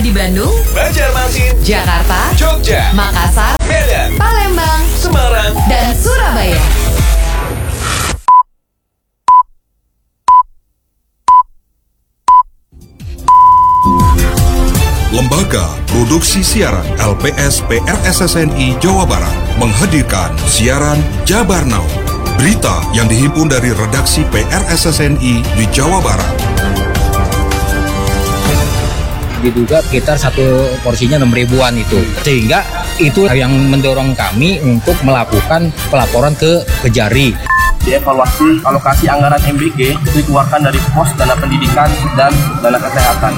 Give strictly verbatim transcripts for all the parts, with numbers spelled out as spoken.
di Bandung, Banjarmasin, Jakarta, Jogja, Makassar, Medan, Palembang, Semarang, dan Surabaya. Lembaga Produksi Siaran L P S P R S S N I Jawa Barat menghadirkan siaran Jabar Now. Berita yang dihimpun dari redaksi P R S S N I di Jawa Barat. Diduga sekitar satu porsinya enam ribuan itu. Sehingga itu yang mendorong kami untuk melakukan pelaporan ke Kejari. Dievaluasi alokasi anggaran M B G itu dikeluarkan dari pos dana pendidikan dan dana kesehatan.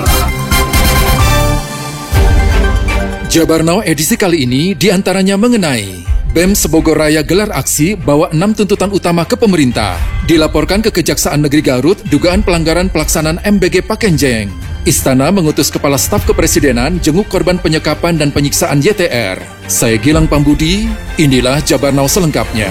Jabar Now edisi kali ini diantaranya mengenai B E M Sebogor Raya gelar aksi bawa enam tuntutan utama ke pemerintah. Dilaporkan ke Kejaksaan Negeri Garut dugaan pelanggaran pelaksanaan M B G Pakenjeng. Istana mengutus Kepala Staf Kepresidenan jenguk korban penyekapan dan penyiksaan Y T R. Saya Gilang Pambudi, inilah Jabar Now selengkapnya.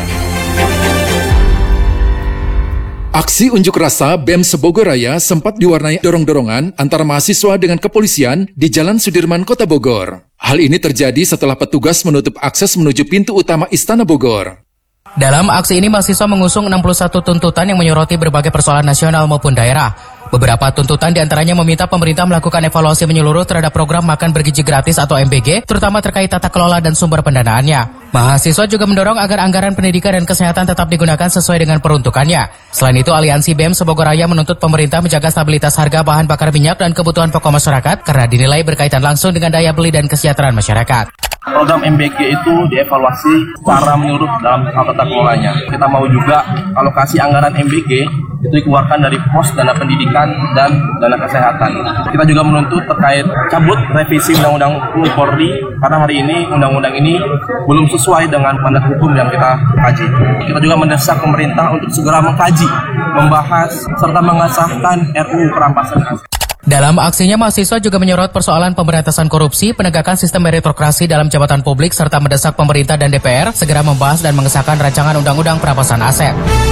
Aksi unjuk rasa B E M Sebogor Raya sempat diwarnai dorong-dorongan antara mahasiswa dengan kepolisian di Jalan Sudirman, Kota Bogor. Hal ini terjadi setelah petugas menutup akses menuju pintu utama Istana Bogor. Dalam aksi ini mahasiswa mengusung enam puluh satu tuntutan yang menyoroti berbagai persoalan nasional maupun daerah. Beberapa tuntutan diantaranya meminta pemerintah melakukan evaluasi menyeluruh terhadap program makan bergizi gratis atau M B G, terutama terkait tata kelola dan sumber pendanaannya. Mahasiswa juga mendorong agar anggaran pendidikan dan kesehatan tetap digunakan sesuai dengan peruntukannya. Selain itu, Aliansi B E M Sebogor Raya menuntut pemerintah menjaga stabilitas harga bahan bakar minyak dan kebutuhan pokok masyarakat karena dinilai berkaitan langsung dengan daya beli dan kesejahteraan masyarakat. Program M B G itu dievaluasi secara menyeluruh dalam hal tata kelolanya. Kita mau juga alokasi anggaran M B G itu dikeluarkan dari pos dana pendidikan dan dana kesehatan. Kita juga menuntut terkait cabut revisi Undang-Undang Polri karena hari ini undang-undang ini belum sesuai dengan mandat hukum yang kita kaji. Kita juga mendesak pemerintah untuk segera mengkaji, membahas serta mengesahkan R U U perampasan aset. Dalam aksinya, mahasiswa juga menyorot persoalan pemberantasan korupsi, penegakan sistem meritokrasi dalam jabatan publik, serta mendesak pemerintah dan D P R segera membahas dan mengesahkan rancangan undang-undang perampasan aset.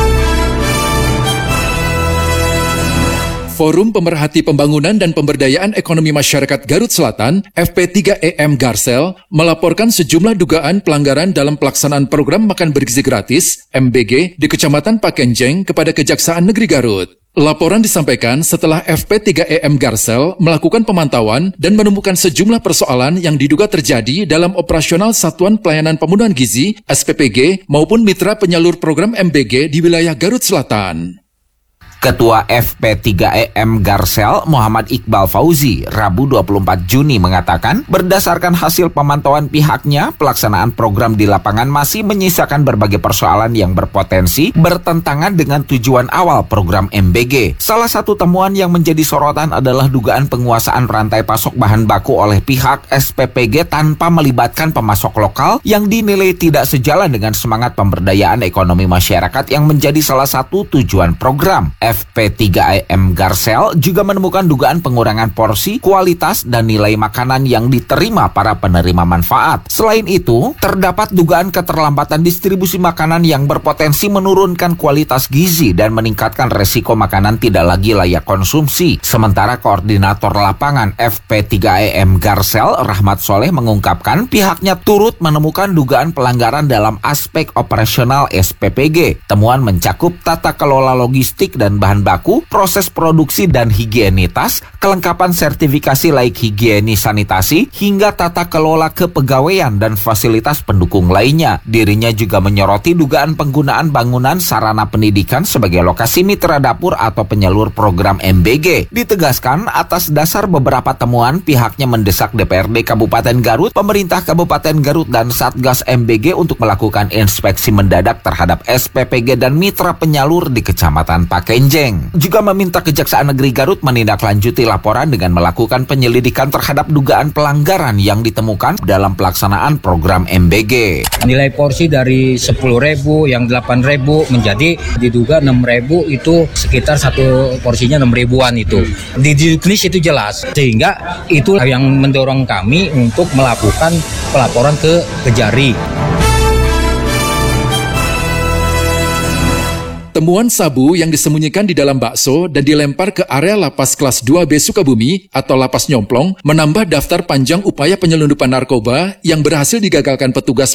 Forum Pemerhati Pembangunan dan Pemberdayaan Ekonomi Masyarakat Garut Selatan, F P tiga E M Garsel, melaporkan sejumlah dugaan pelanggaran dalam pelaksanaan program makan bergizi gratis, M B G, di Kecamatan Pakenjeng kepada Kejaksaan Negeri Garut. Laporan disampaikan setelah F P tiga E M Garsel melakukan pemantauan dan menemukan sejumlah persoalan yang diduga terjadi dalam operasional Satuan Pelayanan Pemenuhan Gizi, S P P G, maupun mitra penyalur program M B G di wilayah Garut Selatan. Ketua F P tiga E M Garsel, Muhammad Iqbal Fauzi, Rabu dua puluh empat Juni mengatakan, berdasarkan hasil pemantauan pihaknya, pelaksanaan program di lapangan masih menyisakan berbagai persoalan yang berpotensi bertentangan dengan tujuan awal program M B G. Salah satu temuan yang menjadi sorotan adalah dugaan penguasaan rantai pasok bahan baku oleh pihak S P P G tanpa melibatkan pemasok lokal yang dinilai tidak sejalan dengan semangat pemberdayaan ekonomi masyarakat yang menjadi salah satu tujuan program. F P tiga E M Garsel juga menemukan dugaan pengurangan porsi, kualitas, dan nilai makanan yang diterima para penerima manfaat. Selain itu, terdapat dugaan keterlambatan distribusi makanan yang berpotensi menurunkan kualitas gizi dan meningkatkan resiko makanan tidak lagi layak konsumsi. Sementara Koordinator Lapangan F P tiga E M Garsel, Rahmat Soleh, mengungkapkan pihaknya turut menemukan dugaan pelanggaran dalam aspek operasional S P P G. Temuan mencakup tata kelola logistik dan bahan baku, proses produksi dan higienitas, kelengkapan sertifikasi layak higienis sanitasi, hingga tata kelola kepegawaian dan fasilitas pendukung lainnya. Dirinya juga menyoroti dugaan penggunaan bangunan sarana pendidikan sebagai lokasi mitra dapur atau penyalur program M B G. Ditegaskan, atas dasar beberapa temuan, pihaknya mendesak D P R D Kabupaten Garut, pemerintah Kabupaten Garut, dan Satgas M B G untuk melakukan inspeksi mendadak terhadap S P P G dan mitra penyalur di Kecamatan Pakenjeng. Juga meminta Kejaksaan Negeri Garut menindaklanjuti laporan dengan melakukan penyelidikan terhadap dugaan pelanggaran yang ditemukan dalam pelaksanaan program M B G. Nilai porsi dari sepuluh ribu yang delapan ribu menjadi diduga enam ribu, itu sekitar satu porsinya enam ribuan itu. Di juknis itu jelas, sehingga itu yang mendorong kami untuk melakukan pelaporan ke Kejari. Temuan sabu yang disembunyikan di dalam bakso dan dilempar ke area lapas kelas dua B Sukabumi atau lapas Nyomplong menambah daftar panjang upaya penyelundupan narkoba yang berhasil digagalkan petugas